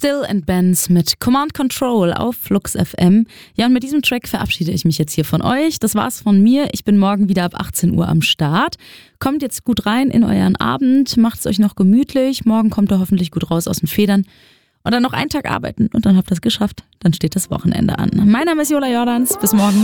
Still and Benz mit Command Control auf Flux FM. Ja, und mit diesem Track verabschiede ich mich jetzt hier von euch. Das war's von mir. Ich bin morgen wieder ab 18 Uhr am Start. Kommt jetzt gut rein in euren Abend, macht's euch noch gemütlich. Morgen kommt ihr hoffentlich gut raus aus den Federn. Und dann noch einen Tag arbeiten und dann habt ihr es geschafft. Dann steht das Wochenende an. Mein Name ist Jola Jordans. Bis morgen.